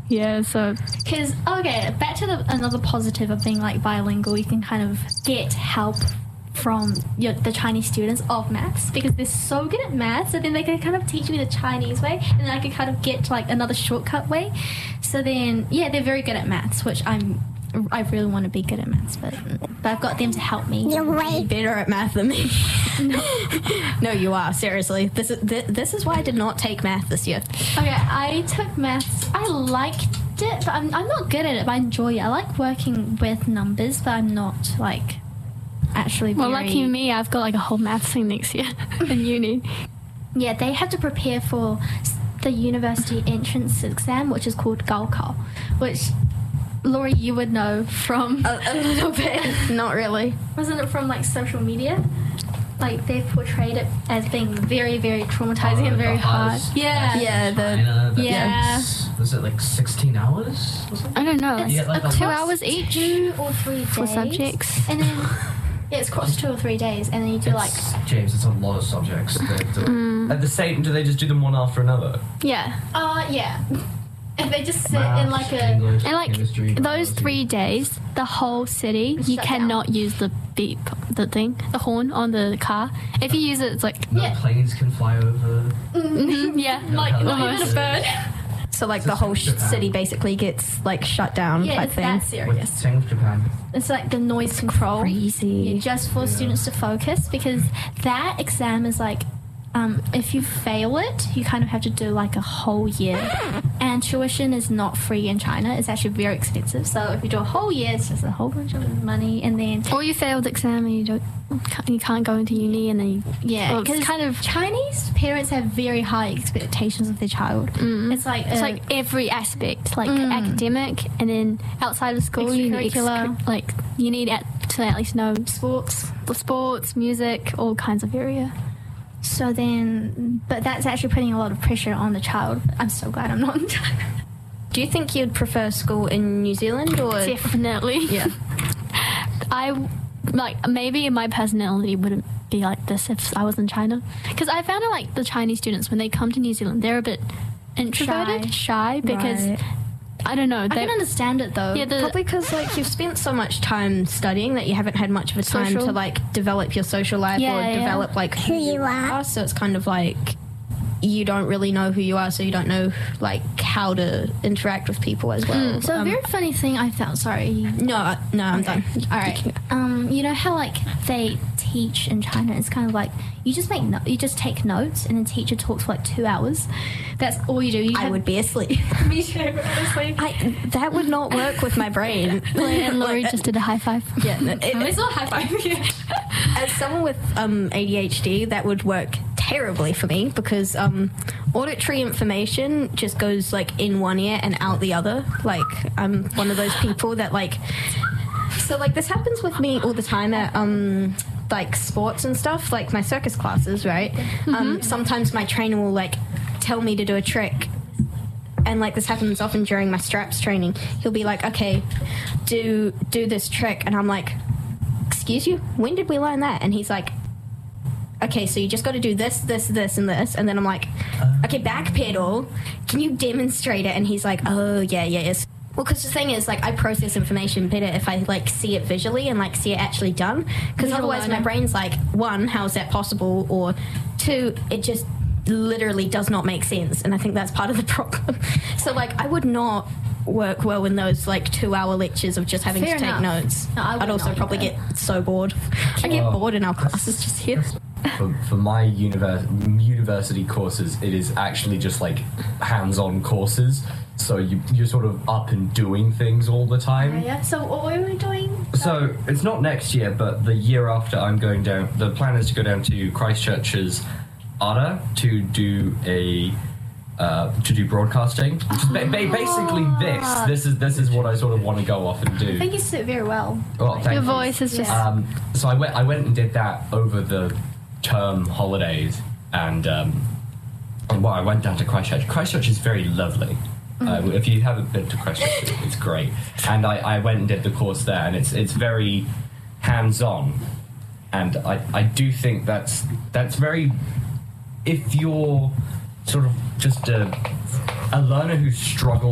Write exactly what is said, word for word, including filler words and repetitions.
Yeah, so... Because, okay, back to the, another positive of being, like, bilingual, you can kind of get help from your, the Chinese students of maths, because they're so good at maths, so then they can kind of teach me the Chinese way, and then I can kind of get to, like, another shortcut way. So then, yeah, they're very good at maths, which I'm... I really want to be good at maths, but, but I've got them to help me. You're way better at math than me. No. No, you are, seriously. This is th- this is why I did not take math this year. Okay, I took maths. I liked it, but I'm, I'm not good at it, but I enjoy it. I like working with numbers, but I'm not, like, actually very... Well, lucky me, I've got, like, a whole maths thing next year in uni. Yeah, they have to prepare for the university entrance exam, which is called Gaokao, which... Laurie, you would know from... A, a little bit. Not really. Wasn't it from, like, social media? Like, they've portrayed it as being very, very traumatizing Oh, and very the hard. hardest Yeah. Yeah, the... China, that Yeah. takes- was it like sixteen hours or something? I don't know. It's Yeah, like a across two hours each two or three days. for subjects. And then... Yeah, it's across two or three days, and then you do, like... It's- James, it's a lot of subjects. They do- Mm. At the same, do they just do them one after another? Yeah. Uh, yeah. And they just sit in, Maths, like, a... English, And, like, chemistry, those biology. three days, the whole city, you Shut cannot use the beep, the thing, the horn on the car. If you use it, it's like... No Yeah. planes can fly over. Mhm, yeah. No Like, not helicopters. even a bird. So, like, the whole sh- city basically gets, like, shut down Yeah, type it's thing. that What's serious. the same with Japan? It's like the noise control. Crazy. Yeah, just for Yeah. students to focus, because that exam is like, um, if you fail it, you kind of have to do like a whole year. And tuition is not free in China. It's actually very expensive. So if you do a whole year, it's just a whole bunch of money. And then, Or you failed the exam and you don't, you can't go into uni, and then you... yeah, Well, it's because kind of- Chinese parents have very high expectations of their child. It's like, It's uh, like every aspect, like Mm. academic, and then outside of school, you need Extracurricular. extra- like you need at, to at least know sports. the sports, music, all kinds of area. So then, but that's actually putting a lot of pressure on the child. I'm so glad I'm not in China. Do you think you'd prefer school in New Zealand or... Definitely. Yeah. I like maybe my personality wouldn't be like this if I was in China, because I found out like the Chinese students when they come to New Zealand they're a bit introverted, shy, because Right. I don't know. I They, can understand it though. yeah, the, Probably because, like, you've spent so much time studying that you haven't had much of a time Social. to, like, develop your social life Yeah, or yeah. develop, like, who you are. So it's kind of like you don't really know who you are, so you don't know, like, how to interact with people as well. So a Um, very funny thing I found. Sorry. No, no, I'm done. All right. Um, you know how like they teach in China? It's kind of like you just make no- you just take notes, and the teacher talks for like two hours. That's all you do. You I have- would be asleep. Me too, honestly. I, that would not work with my brain. and Laurie Like, just did a high five. yeah, it- It's not high five. as someone with um, A D H D, that would work terribly for me because um, auditory information just goes like in one ear and out the other. Like I'm one of those people that like. So like this happens with me all the time at um, like sports and stuff, like my circus classes, right? Um, sometimes my trainer will like tell me to do a trick. And like this happens often during my straps training. He'll be like, "Okay, do do this trick," and I'm like, "Excuse you? When did we learn that?" And he's like, "Okay, so you just got to do this, this, this, and this." And then I'm like, "Okay, back pedal. Can you demonstrate it?" And he's like, "Oh yeah, yeah, yes." Well, because the thing is, like, I process information better if I like see it visually and like see it actually done. Because Visual otherwise, my learner. brain's like, one, how is that possible? Or two, it just literally does not make sense, and I think that's part of the problem. So like I would not work well in those like two hour lectures of just having Fair to take enough. notes. No, I would I'd also not probably either. get so bored. I get Oh. bored in our classes just here. For, for my univers- university courses, it is actually just like hands-on courses. So you, you're sort of up and doing things all the time. Yeah. So what were we doing? So it's not next year, but the year after, I'm going down. The plan is to go down to Christchurch's Ara to do a uh, to do broadcasting, which is ba- ba- basically this. This is this is what I sort of want to go off and I do. think you sit very well. Well, thank Your you. voice is just... Yeah. Um, so I went I went and did that over the term holidays, and um, and well, I went down to Christchurch. Christchurch is very lovely. Uh, if you haven't been to Christchurch, it's, it's great. And I, I went and did the course there, and it's it's very hands-on, and I, I do think that's that's very. If you're sort of just a, a learner who struggles